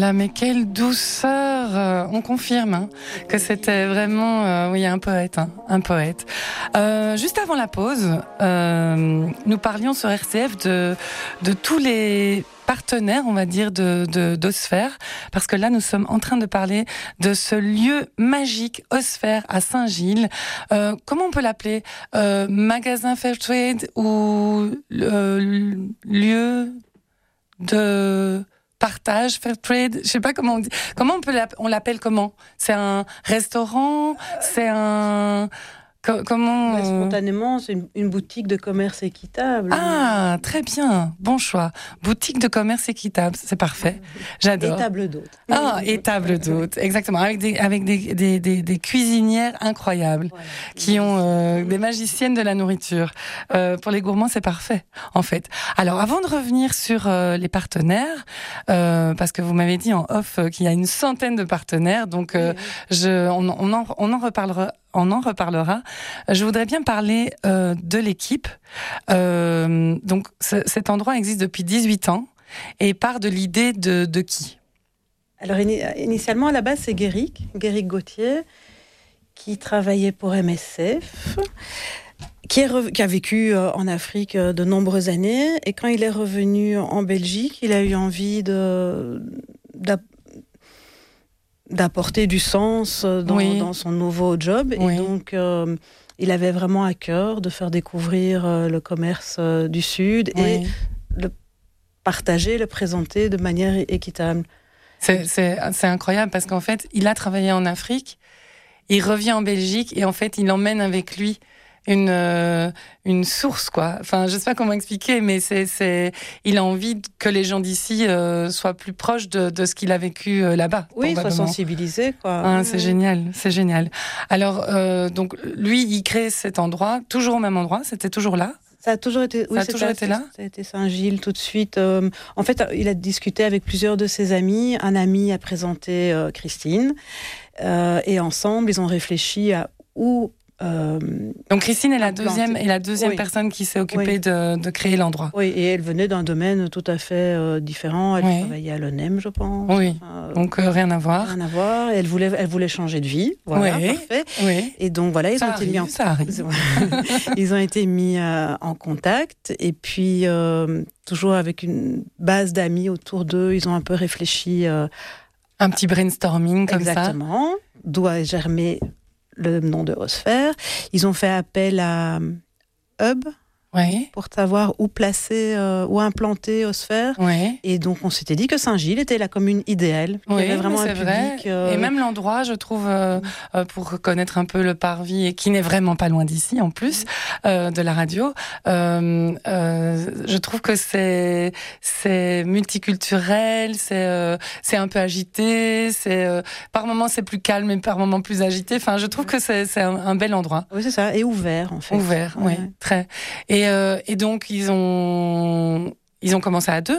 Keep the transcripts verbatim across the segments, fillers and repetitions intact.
Là, mais quelle douceur, euh, on confirme hein, que c'était vraiment euh, oui, un poète. Hein, un poète. Euh, juste avant la pause, euh, nous parlions sur R C F de, de tous les partenaires, on va dire, de, de, d'Osphère, parce que là, nous sommes en train de parler de ce lieu magique, Osphère, à Saint-Gilles. Euh, comment on peut l'appeler euh, magasin Fairtrade ou euh, lieu de... partage, Fairtrade, je sais pas comment on dit. Comment on peut l'app- on l'appelle comment ? C'est un restaurant, c'est un Co- comment bah, Spontanément, c'est une, une boutique de commerce équitable. Ah, très bien, bon choix. Boutique de commerce équitable, c'est parfait. J'adore. Et table d'hôte. Ah, et table d'hôte, exactement, avec des avec des des des, des cuisinières incroyables, voilà, qui ont euh, des magiciennes de la nourriture. Euh, pour les gourmands, c'est parfait, en fait. Alors, avant de revenir sur euh, les partenaires, euh, parce que vous m'avez dit en off euh, qu'il y a une centaine de partenaires, donc euh, oui. je on, on en on en reparlera. On en reparlera. Je voudrais bien parler euh, de l'équipe. Euh, donc, c- cet endroit existe depuis dix-huit ans et part de l'idée de, de qui ? Alors, in- initialement, à la base, c'est Guéric, Guéric Gauthier, qui travaillait pour M S F, qui, est re- qui a vécu euh, en Afrique euh, de nombreuses années. Et quand il est revenu en Belgique, il a eu envie de... d'ap- d'apporter du sens dans, oui. dans son nouveau job. Oui. Et donc, euh, il avait vraiment à cœur de faire découvrir euh, le commerce euh, du Sud oui. et le partager, le présenter de manière équitable. C'est, c'est, c'est incroyable parce qu'en fait, il a travaillé en Afrique, il revient en Belgique et en fait, il emmène avec lui une euh, une source quoi. Enfin, je sais pas comment expliquer, mais c'est c'est il a envie que les gens d'ici euh, soient plus proches de de ce qu'il a vécu euh, là-bas. Oui, soient sensibilisés quoi. Ah, oui, c'est oui. génial, c'est génial. Alors euh, donc lui, il crée cet endroit toujours au même endroit. C'était toujours là. Ça a toujours été, oui, ça a toujours été là. Ça a été Saint-Gilles tout de suite. Euh, en fait, il a discuté avec plusieurs de ses amis. Un ami a présenté euh, Christine euh, et ensemble, ils ont réfléchi à où. Euh, Donc Christine est la deuxième, est la deuxième oui. personne qui s'est occupée oui. de, de créer l'endroit. Oui, et elle venait d'un domaine tout à fait euh, différent. Elle oui. travaillait à l'O N E M, je pense. Oui, enfin, donc euh, rien à voir. Rien à voir. Et elle voulait, elle voulait changer de vie. Voilà, oui. parfait. Oui. Et donc voilà, ils ça ont arrive, été mis en ça arrive. ils ont été mis euh, en contact. Et puis euh, toujours avec une base d'amis autour d'eux, ils ont un peu réfléchi. Euh, un petit brainstorming comme exactement, ça. Exactement. D'où a germé le nom de Osphère. Ils ont fait appel à Hub oui. pour savoir où placer, euh, où implanter Osphère. Oui. Et donc, on s'était dit que Saint-Gilles était la commune idéale. Oui, il y avait vraiment c'est un public. Vrai. Euh... Et même l'endroit, je trouve, euh, euh, pour connaître un peu le parvis, et qui n'est vraiment pas loin d'ici, en plus, euh, de la radio, euh, euh, je trouve que c'est, c'est multiculturel, c'est, euh, c'est un peu agité, c'est, euh, par moments c'est plus calme et par moments plus agité. Enfin, je trouve que c'est, c'est un, un bel endroit. Oui, c'est ça. Et ouvert, en fait. Ouvert, oui, ouais. Très. Et, euh, et donc, ils ont, ils ont commencé à deux.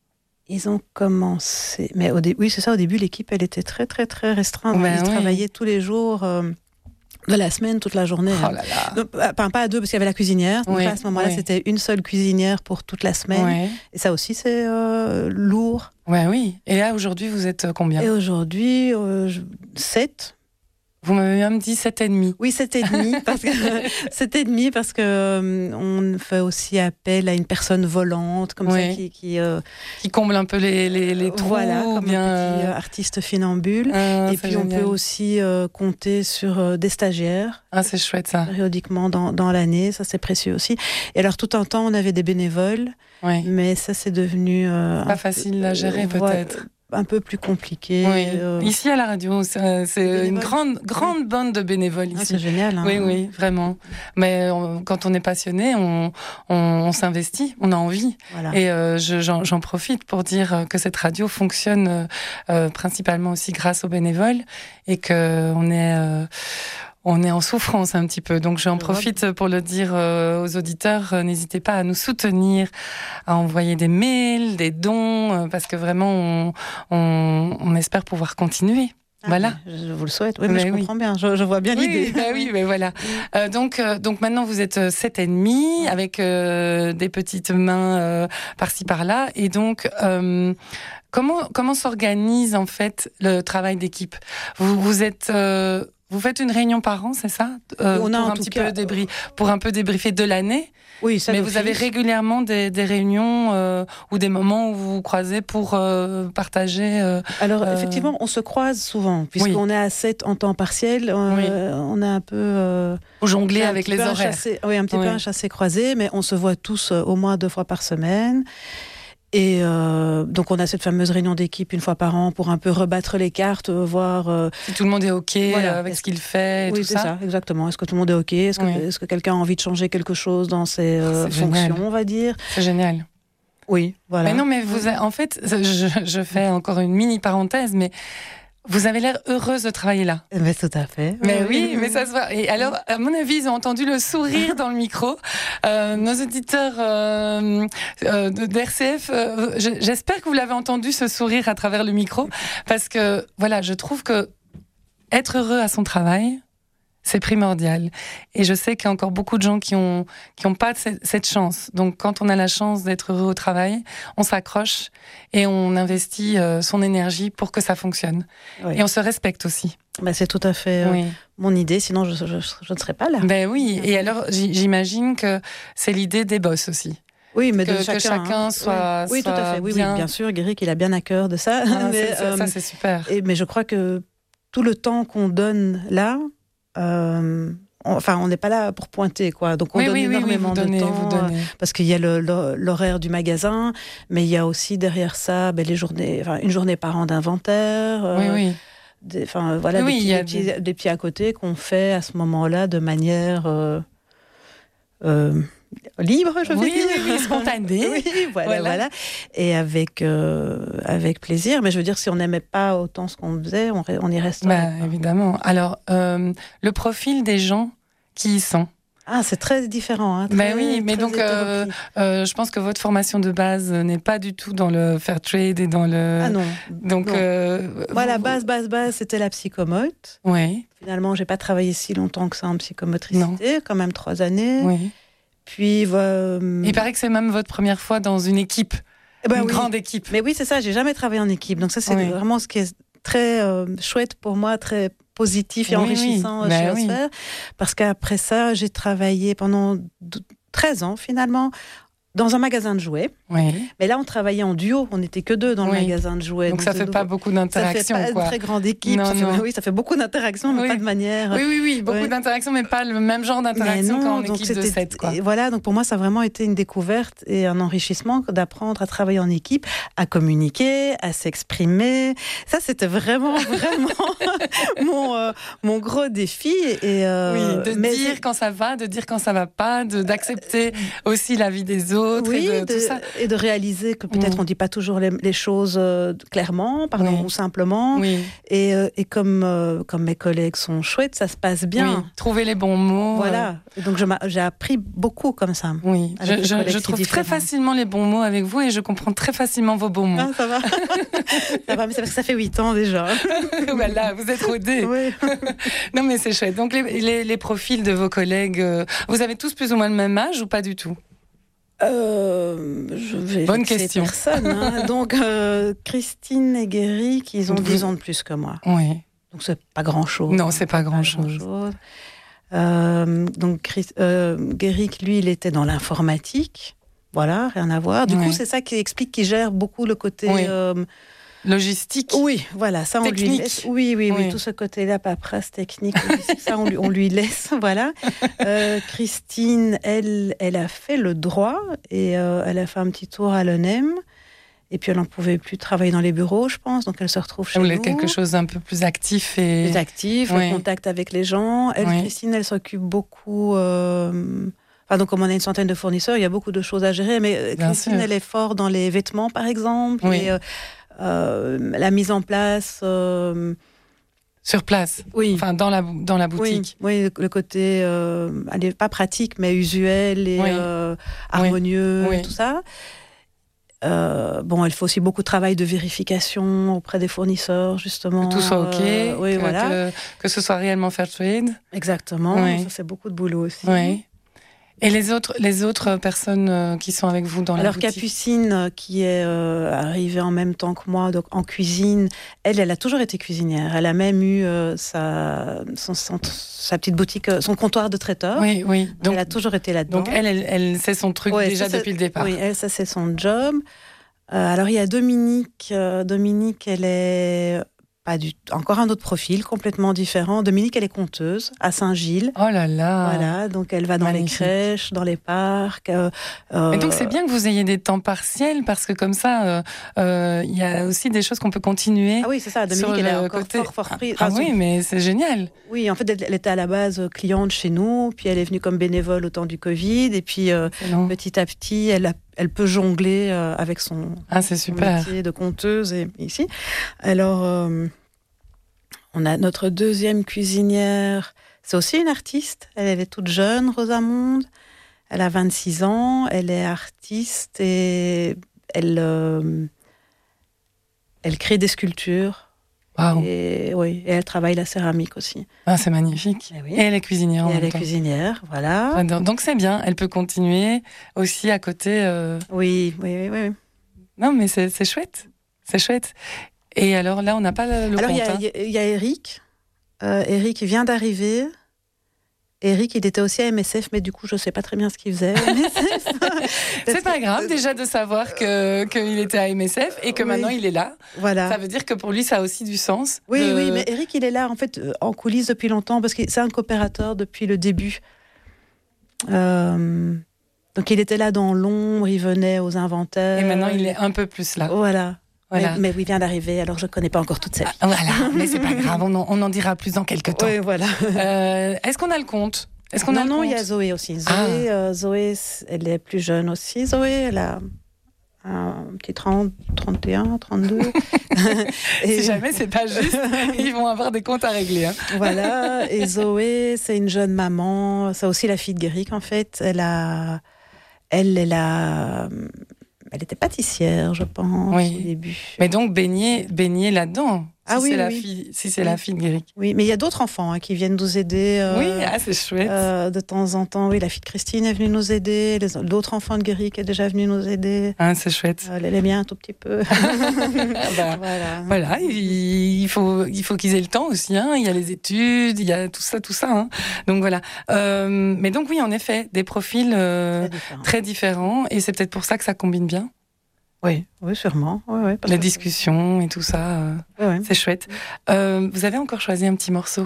Ils ont commencé, mais au début, oui, c'est ça. Au début, l'équipe, elle était très, très, très restreinte. Ben ils oui. travaillaient tous les jours. Euh... de la semaine, toute la journée. Oh là là. Donc, enfin, pas à deux, parce qu'il y avait la cuisinière. Donc oui, là, à ce moment-là, oui. c'était une seule cuisinière pour toute la semaine. Oui. Et ça aussi, c'est euh, lourd. Ouais, oui. Et là, aujourd'hui, vous êtes combien ? Et aujourd'hui, euh, sept. Vous m'avez même dit sept et demi. Oui, sept et demi, parce que sept et demi parce que euh, on fait aussi appel à une personne volante comme oui. ça qui qui, euh, qui comble un peu les les, les trous, voilà, comme bien un petit euh, artiste funambule. Ah, et puis génial. on peut aussi euh, compter sur euh, des stagiaires. Ah, c'est chouette ça. Périodiquement dans dans l'année, ça c'est précieux aussi. Et alors tout un temps on avait des bénévoles, oui. mais ça c'est devenu euh, pas facile à gérer euh, peut-être. Un peu plus compliqué. Oui. Euh... Ici à la radio, c'est, c'est une grande, grande oui. bande de bénévoles ici. Ah, c'est génial. Hein. Oui, oui, vraiment. Mais on, quand on est passionné, on, on, on s'investit, on a envie. Voilà. Et euh, je, j'en, j'en profite pour dire que cette radio fonctionne euh, principalement aussi grâce aux bénévoles et que on est euh, on est en souffrance un petit peu, donc j'en profite pour le dire euh, aux auditeurs, euh, n'hésitez pas à nous soutenir, à envoyer des mails, des dons, euh, parce que vraiment, on, on, on espère pouvoir continuer. Ah, voilà. Je vous le souhaite. Oui, mais, mais je oui. comprends bien. Je, je vois bien oui, l'idée. Bah oui, mais voilà. Euh, donc, euh, donc maintenant vous êtes sept et demi avec euh, des petites mains euh, par-ci par-là, et donc. Euh, comment comment s'organise en fait le travail d'équipe? Vous vous êtes euh, vous faites une réunion par an, c'est ça? euh, On a pour en un tout petit cas, peu débrie, pour un peu débriefer de l'année. Oui, ça Mais d'office. vous avez régulièrement des, des réunions euh, ou des moments où vous vous croisez pour euh, partager. Euh, Alors euh... effectivement, on se croise souvent puisqu'on oui. est à sept en temps partiel. Euh, oui. On a un peu euh, jongler avec les horaires. Chassé, oui, un petit oui. peu un chassé-croisé, mais on se voit tous euh, au moins deux fois par semaine. Et euh, donc on a cette fameuse réunion d'équipe une fois par an pour un peu rebattre les cartes, voir euh, si tout le monde est ok voilà. avec ce qu'il fait. Et oui, tout c'est ça. ça, exactement. Est-ce que tout le monde est ok? Est-ce que, oui. est-ce que quelqu'un a envie de changer quelque chose dans ses euh, fonctions, génial. On va dire? C'est génial. Oui, voilà. Mais non, mais vous, en fait, je, je fais encore une mini parenthèse, mais. Vous avez l'air heureuse de travailler là. Mais tout à fait. Mais oui, oui mais ça se voit. Et alors, à mon avis, ils ont entendu le sourire dans le micro. Euh, nos auditeurs euh, euh, d'R C F, euh, j'espère que vous l'avez entendu, ce sourire à travers le micro. Parce que, voilà, je trouve que être heureux à son travail, c'est primordial. Et je sais qu'il y a encore beaucoup de gens qui ont qui ont pas cette chance. Donc, quand on a la chance d'être heureux au travail, on s'accroche et on investit euh, son énergie pour que ça fonctionne. Oui. Et on se respecte aussi. Bah, c'est tout à fait euh, oui. mon idée. Sinon, je, je, je ne serais pas là. Ben oui. Et alors, j'imagine que c'est l'idée des boss aussi. Oui, mais que, de chacun, que chacun hein. soit, oui. oui, soit tout à fait. Oui, bien... oui, bien sûr, Guéric, il a bien à cœur de ça. Ah, mais, c'est, euh, ça, c'est super. Et, mais je crois que tout le temps qu'on donne là, euh, on, enfin, on n'est pas là pour pointer, quoi. Donc, on oui, donne oui, énormément oui, oui, vous donnez, de temps vous donnez. Euh, parce qu'il y a le, le, l'horaire du magasin, mais il y a aussi derrière ça, ben, les journées, enfin, une journée par an d'inventaire. Euh, oui, oui. Des, enfin, voilà, oui, des, petits, y a des, petits, des petits à côté qu'on fait à ce moment-là de manière euh, euh, libre, je veux oui, dire. Oui, oui, spontanée. oui, voilà, voilà, voilà. Et avec, euh, avec plaisir. Mais je veux dire, si on n'aimait pas autant ce qu'on faisait, on, on y resterait. Bah, évidemment. Alors, euh, le profil des gens qui y sont. Ah, c'est très différent. Hein, très, ben oui, mais donc, euh, euh, je pense que votre formation de base n'est pas du tout dans le fair trade et dans le. Ah non. Donc, non. Euh, Moi, la base, base, base, c'était la psychomote. Oui. Finalement, j'ai pas travaillé si longtemps que ça en psychomotricité, non. quand même trois années. Oui. Puis. Euh... Il paraît que c'est même votre première fois dans une équipe, eh ben, une oui. grande équipe. Mais oui, c'est ça. J'ai jamais travaillé en équipe, donc ça, c'est oui. vraiment ce qui est très euh, chouette pour moi, très positif et oui, enrichissant oui. chez Ben Osfer, oui. parce qu'après ça, j'ai travaillé pendant treize ans finalement dans un magasin de jouets. Oui. Mais là, on travaillait en duo, on n'était que deux dans oui. le magasin de jouets. Donc, donc ça fait donc, pas beaucoup d'interactions. Ça fait pas quoi. une très grande équipe. Non, ça non. fait, oui, ça fait beaucoup d'interactions, mais oui. pas de manière. Oui, oui, oui, beaucoup oui. d'interactions, mais pas le même genre d'interaction qu'en équipe de sept. Quoi. Et voilà, donc pour moi, ça a vraiment été une découverte et un enrichissement d'apprendre à travailler en équipe, à communiquer, à s'exprimer. Ça, c'était vraiment, vraiment mon, euh, mon gros défi. Et, euh, oui, de mais dire quand ça va, de dire quand ça va pas, de, d'accepter aussi la vie des autres. Oui, et de, de, tout ça. et de réaliser que peut-être mmh. on dit pas toujours les, les choses euh, clairement, pardon, oui. ou simplement. Oui. Et, euh, et comme, euh, comme mes collègues sont chouettes, ça se passe bien. Oui. Trouver les bons mots. Voilà. Et donc je j'ai appris beaucoup comme ça. Oui. Je, je, je trouve différents. très facilement les bons mots avec vous et je comprends très facilement vos bons mots. Ah, ça va. Ça va, mais c'est parce que ça fait huit ans déjà. Voilà, vous êtes rodés. Oui. Non, mais c'est chouette. Donc les, les, les profils de vos collègues, euh, vous avez tous plus ou moins le même âge ou pas du tout? Euh, je vais Bonne question. Personne, hein. Donc, euh, Christine et Guéric, ils ont Vous... dix ans de plus que moi. Oui. Donc, c'est pas grand-chose. Non, c'est pas grand-chose. Pas grand-chose. Euh, donc, Chris, euh, Guéric, lui, il était dans l'informatique. Voilà, rien à voir. Du oui. coup, c'est ça qui explique qu'il gère beaucoup le côté... Oui. Euh, logistique. Oui, voilà, ça on technique. lui laisse. Oui, oui, oui, oui, tout ce côté-là, paperasse, technique, ça on lui, on lui laisse, voilà. Euh, Christine, elle, elle a fait le droit et euh, elle a fait un petit tour à l'E N E M. Et puis elle n'en pouvait plus travailler dans les bureaux, je pense, donc elle se retrouve chez elle nous. Elle voulait quelque chose d'un peu plus actif et plus actif, oui. Le contact avec les gens. Elle, oui. Christine, elle s'occupe beaucoup. Euh... Enfin, donc, comme on a une centaine de fournisseurs, il y a beaucoup de choses à gérer. Mais Bien Christine, sûr. Elle est forte dans les vêtements, par exemple. Oui. Et, euh, Euh, la mise en place euh... sur place, oui, enfin dans la dans la boutique. Oui, oui le côté euh, allez, pas pratique mais usuel et oui. euh, harmonieux, oui. tout ça. Euh, bon, elle fait aussi beaucoup de travail de vérification auprès des fournisseurs, justement. Que tout soit ok, euh, oui, que, voilà. que, que ce soit réellement fair trade. Exactement. Oui. Ça c'est beaucoup de boulot aussi. Oui. Et les autres, les autres personnes euh, qui sont avec vous dans Alors, la boutique? Capucine, euh, qui est euh, arrivée en même temps que moi, donc en cuisine, elle, elle a toujours été cuisinière. Elle a même eu euh, sa, son, son- sa petite boutique, euh, son comptoir de traiteur. Oui, oui. Donc, elle a toujours été là-dedans. donc elle, elle, elle sait son truc Ouais, déjà ça, c'est- depuis le départ. Oui, elle, ça c'est son job. Euh, alors il y a Dominique. euh, Dominique, elle est pas du encore un autre profil complètement différent. Dominique, elle est conteuse à Saint-Gilles. Oh là là. Voilà, donc elle va dans Magnifique. les crèches, dans les parcs. euh, Mais donc euh, c'est bien que vous ayez des temps partiels parce que comme ça, euh, euh, il y a aussi des choses qu'on peut continuer. Ah oui, c'est ça. Dominique, sur elle est le encore côté- fort, fort prise. Ah Enfin, oui, son- mais c'est génial. oui, en fait, elle, elle était à la base cliente chez nous, puis elle est venue comme bénévole au temps du Covid, et puis euh, Excellent. petit à petit, elle, a- elle peut jongler euh, avec son, Ah, c'est son super. métier de conteuse et ici. Alors, euh, on a notre deuxième cuisinière, c'est aussi une artiste. Elle, elle est toute jeune, Rosamonde. Elle a vingt-six ans, elle est artiste et elle, euh, elle crée des sculptures. Waouh. Et, oui, et elle travaille la céramique aussi. Ah, c'est magnifique. Eh oui. Et elle est cuisinière en Et elle même est temps. cuisinière, voilà. Ah, donc donc c'est bien. Elle peut continuer aussi à côté. euh, Oui, oui, oui, oui. Non, mais c'est c'est chouette. C'est chouette. Et alors là, on n'a pas le, le Alors, il y, compte. a- hein. il y a- il y a Eric. Euh, Eric, il vient d'arriver. Eric, il était aussi à M S F, mais du coup, je ne sais pas très bien ce qu'il faisait. à M S F. C'est pas grave déjà de savoir que qu'il était à M S F et que Oui. maintenant il est là. Voilà. Ça veut dire que pour lui, ça a aussi du sens. Oui, de- oui, mais Eric, il est là, en fait, euh, en coulisses depuis longtemps, parce que c'est un coopérateur depuis le début. Euh, donc, il était là dans l'ombre, il venait aux inventaires. Et maintenant, il est un peu plus là. Voilà. Voilà. Mais, mais oui, il vient d'arriver, alors je ne connais pas encore toute sa vie. Ah, voilà, mais c'est pas grave, on en, on en dira plus dans quelques temps. Oui, voilà. Euh, Est-ce qu'on a le compte Est-ce qu'on non, a le non, compte il y a Zoé aussi. Zoé, Ah. euh, Zoé, elle est plus jeune aussi. Zoé, elle a un petit trente, trente et un, trente-deux. Et Si jamais c'est pas juste, ils vont avoir des comptes à régler. hein. voilà. Et Zoé, c'est une jeune maman. C'est aussi la fille de Guéric, en fait. Elle a, elle, elle a, elle était pâtissière, je pense, Oui. au début. Mais donc baigner, baigner là-dedans. Ah si oui, c'est la oui. fille, si c'est Oui. la fille de Guéric. Oui, mais il y a d'autres enfants hein, qui viennent nous aider. euh, Oui, ah, c'est chouette. euh, de temps en temps. Oui, la fille de Christine est venue nous aider. Les- L'autre enfant de Guéric est déjà venu nous aider. Ah, c'est chouette. Euh, elle est bien un tout petit peu. Ah bah, Voilà. Voilà, il il faut, il faut qu'ils aient le temps aussi. Hein. Il y a les études, il y a tout ça, tout ça. Hein. Donc voilà. Euh, mais donc oui, en effet, des profils euh, Très différent. très différents, et c'est peut-être pour ça que ça combine bien. Oui, oui, sûrement. Oui, oui, parce La que- discussion et tout ça, euh, Oui, oui. c'est chouette. Euh, vous avez encore choisi un petit morceau.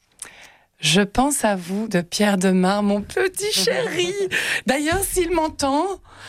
Je pense à vous de Pierre Demar, mon petit chéri. D'ailleurs, s'il m'entend,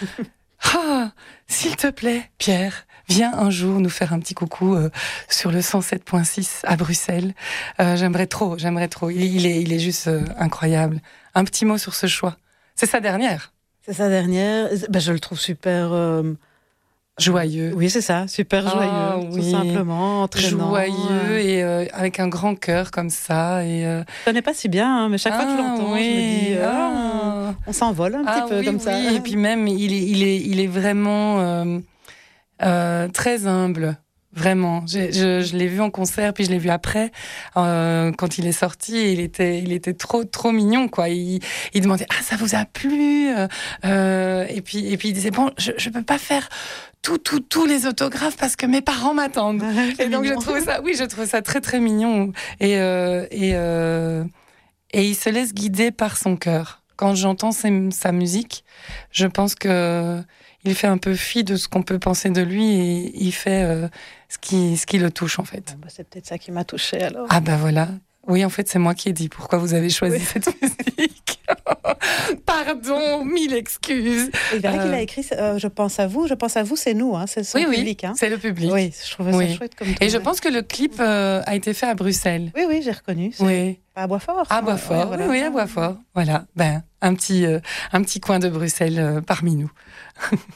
ah, s'il te plaît, Pierre, viens un jour nous faire un petit coucou euh, sur le cent sept virgule six à Bruxelles. Euh, j'aimerais trop, j'aimerais trop. Il, il est, il est juste euh, incroyable. Un petit mot sur ce choix. C'est sa dernière. C'est sa dernière. Ben, je le trouve super. euh, Joyeux. Oui, c'est ça, super Ah, joyeux, oui. tout simplement, entraînant. Joyeux et euh, avec un grand cœur comme ça. Et, euh, Je connais pas si bien, hein, mais chaque fois que je ah, l'entends, oui, je me dis, euh, ah. on s'envole un Ah petit peu oui, comme ça. oui. Et puis même, il est, il est, il est vraiment euh, euh, très humble. Vraiment. J'ai- Je, je l'ai vu en concert, puis je l'ai vu après, euh, quand il est sorti. Et il était, il était trop, trop mignon, quoi. Il, il demandait, ah, ça vous a plu euh, Et puis, et puis il disait, bon, je, je peux pas faire tout, tout, tous les autographes parce que mes parents m'attendent. C'est Et donc, je mignon. trouvais ça, oui, je trouvais ça très, très mignon. Et, euh, et, euh, et il se laisse guider par son cœur. Quand j'entends ses- sa musique, je pense que il fait un peu fi de ce qu'on peut penser de lui et il fait euh, ce qui, ce qui le touche, en fait. Ah, bah, c'est peut-être ça qui m'a touchée alors. Ah, bah voilà. Oui, en fait, c'est moi qui ai dit pourquoi vous avez choisi Oui. cette musique. Pardon, mille excuses. Il paraît Euh. qu'il a écrit euh, Je pense à vous, je pense à vous, c'est nous, hein, c'est son Oui, oui, public. Hein. c'est le public. Oui, je trouvais Oui. ça chouette comme Et je trouvaille. pense que le clip euh, a été fait à Bruxelles. Oui, oui, j'ai reconnu. C'est Oui. pas à Boisfort. À Ouais, Boisfort, ouais, voilà. oui, oui, à Boisfort. Voilà, ben, un petit, euh, un petit coin de Bruxelles euh, parmi nous.